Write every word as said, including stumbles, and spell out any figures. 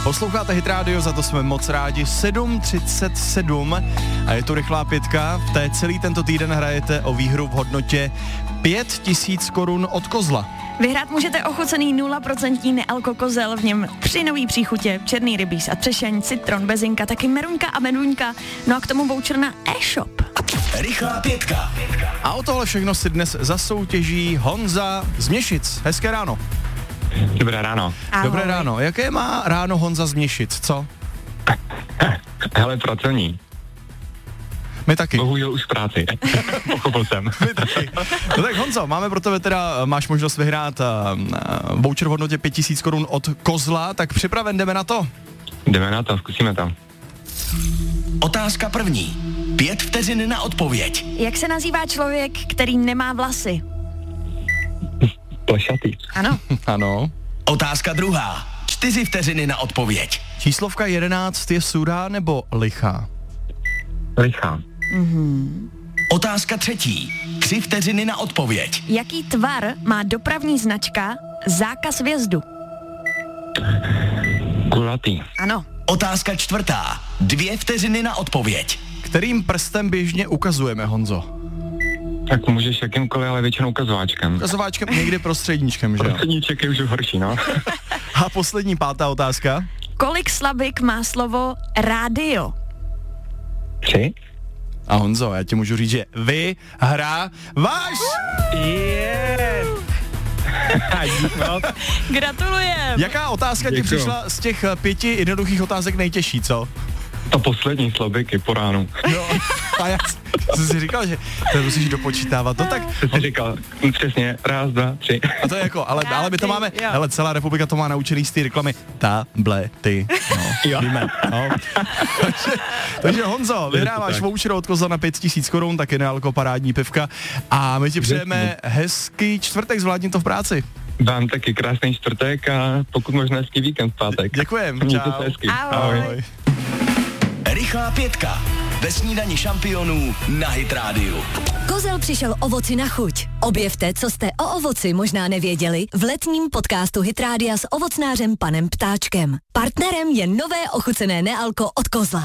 Posloucháte Hit Radio, za to jsme moc rádi. sedm třicet sedm a je to rychlá pětka. V té celý tento týden hrajete o výhru v hodnotě pět tisíc korun od Kozla. Vyhrát můžete ochucený nula procent nealko kozel, v něm tři nový příchutě, černý rybíz a třešeň, citron, bezinka, taky meruňka a meduňka, no a k tomu voucher na e-shop. Rychlá pětka. A o tohle všechno si dnes zasoutěží Honza z Měšic. Hezké ráno. Dobré ráno. Ahoj. Dobré ráno. Jaké má ráno Honza z Měšic, co? Hele, pracovní. My taky. Bohužel už v práci. Pochopil jsem. My taky. No tak Honzo, máme pro tebe teda, máš možnost vyhrát uh, uh, voucher v hodnotě pět tisíc korun od Kozla, tak připraven, jdeme na to. Jdeme na to, zkusíme to. Otázka první. Pět vteřin na odpověď. Jak se nazývá člověk, který nemá vlasy? Plešatý. Ano. Ano. Otázka druhá. Čtyři vteřiny na odpověď. Číslovka jedenáct je sudá nebo lichá? Lichá. Otázka třetí. Tři vteřiny na odpověď. Jaký tvar má dopravní značka Zákaz vjezdu? Kulatý. Ano. Otázka čtvrtá. Dvě vteřiny na odpověď. Kterým prstem běžně ukazujeme, Honzo? Tak můžeš jakýmkoliv, ale většinou ukazováčkem. Ukazováčkem, někdy prostředníčkem, že jo? Prostředníček je už horší, no. A poslední pátá otázka. Kolik slabik má slovo rádio? Tři. A Honzo, já ti můžu říct, že vy hra váš! Yes! Gratulujem. Jaká otázka ti Děkuju. přišla z těch pěti jednoduchých otázek nejtěžší, co? To poslední slobiky po ránu. Jo, a já jsem si říkal, že to musíš dopočítávat, no tak, Co jsi říkal? Přesně, raz, dva, tři. a to je jako, ale, ale my to máme, Jo. hele, celá republika to má naučený z té reklamy, tablety, no, Jo. víme, no. takže, takže Honzo, vyhráváš tak. voucher od Kozla na pět tisíc korun, taky nealko parádní pivka a my ti přejeme hezký čtvrtek, zvládni to v práci. Vám taky krásný čtvrtek a pokud možná hezký víkend v pátek. Děkujem, Mějte čau. se hezky. Ahoj. Ahoj. Rychlá pětka. Ve snídani šampionů na Hit Radio. Kozel přišel ovoci na chuť. Objevte, co jste o ovoci možná nevěděli v letním podcastu Hit Rádia s ovocnářem panem Ptáčkem. Partnerem je nové ochucené nealko od Kozla.